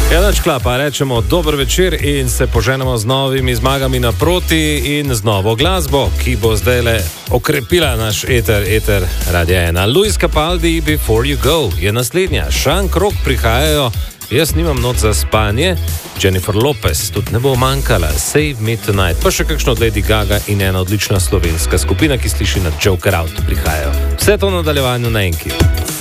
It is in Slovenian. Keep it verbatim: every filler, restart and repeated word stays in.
Enoč klapa, rečemo dober večer in se poženemo z novimi zmagami naproti in z novo glasbo, ki bo zdaj le okrepila naš eter, eter Radia ena. Luis Capaldi, Before You Go je naslednja. Sean Krog prihajajo, jaz nimam noč za spanje, Jennifer Lopez tudi ne bo manjkala, Save Me Tonight, pa še kakšno od Lady Gaga in ena odlična slovenska skupina, ki sliši na Joker Out, prihajajo. Vse to v nadaljevanju na Enki.